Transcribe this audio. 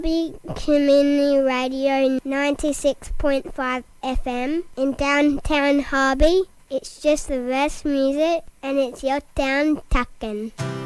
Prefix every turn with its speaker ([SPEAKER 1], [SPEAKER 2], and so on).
[SPEAKER 1] Big Community Radio 96.5 FM in downtown Harvey. It's just the best music and it's your town tuckin'.